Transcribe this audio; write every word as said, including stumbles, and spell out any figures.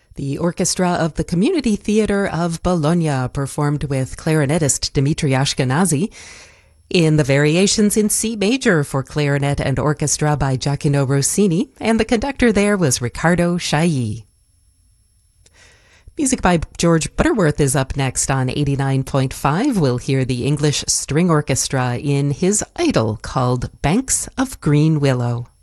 The orchestra of the Community Theatre of Bologna performed with clarinetist Dmitri Ashkenazy in the Variations in C Major for Clarinet and Orchestra by Gioacchino Rossini, and the conductor there was Riccardo Chailly. Music by George Butterworth is up next on eighty-nine point five. We'll hear the English String Orchestra in his idyll called Banks of Green Willow.